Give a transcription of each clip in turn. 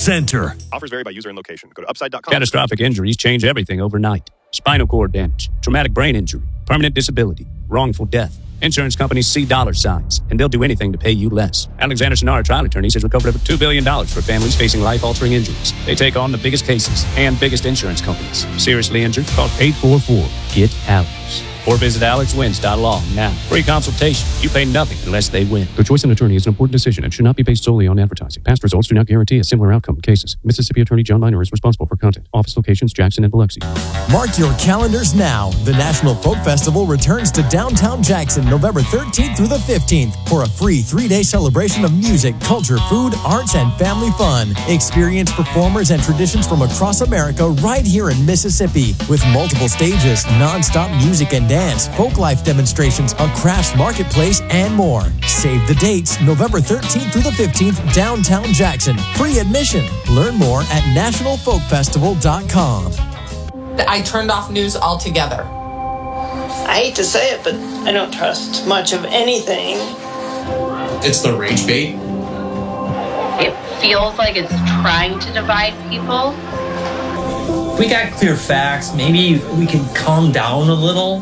Center. Offers vary by user and location. Go to upside.com. Catastrophic injuries change everything overnight. Spinal cord damage, traumatic brain injury, permanent disability, wrongful death. Insurance companies see dollar signs, and they'll do anything to pay you less. Alexander Sonara Trial Attorneys has recovered over $2 billion for families facing life-altering injuries. They take on the biggest cases and biggest insurance companies. Seriously injured? Call 844-GET-ALEX. Or visit alexwins.law now. Free consultation. You pay nothing unless they win. The choice of an attorney is an important decision and should not be based solely on advertising. Past results do not guarantee a similar outcome in cases. Mississippi Attorney John Minor is responsible for content. Office locations Jackson and Biloxi. Mark your calendars now. The National Folk Festival returns to downtown Jackson November 13th through the 15th for a free 3-day celebration of music, culture, food, arts, and family fun. Experience performers and traditions from across America right here in Mississippi with multiple stages, non-stop music and dance, folk life demonstrations, a crafts marketplace, and more. Save the dates, November 13th through the 15th, downtown Jackson. Free admission. Learn more at nationalfolkfestival.com. I turned off news altogether. I hate to say it, but I don't trust much of anything. It's the rage bait. It feels like it's trying to divide people. If we got clear facts, maybe we can calm down a little.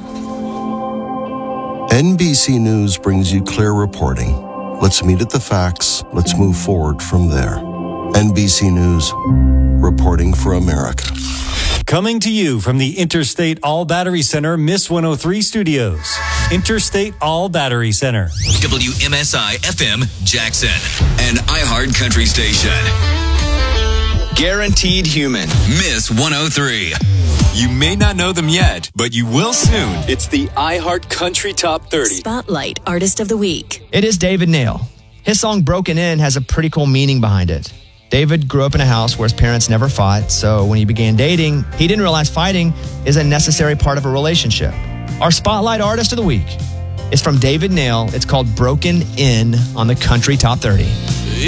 NBC News brings you clear reporting. Let's meet at the facts. Let's move forward from there. NBC News, reporting for America. Coming to you from the Interstate All Battery Center, Miss 103 Studios. Interstate All Battery Center. WMSI FM Jackson, an iHeart country station. Guaranteed Human, Miss 103. You may not know them yet, but you will soon. It's the iHeart Country Top 30. Spotlight Artist of the Week. It is David Nail. His song Broken In has a pretty cool meaning behind it. David grew up in a house where his parents never fought, so when he began dating, he didn't realize fighting is a necessary part of a relationship. Our Spotlight Artist of the Week is from David Nail. It's called Broken In on the Country Top 30.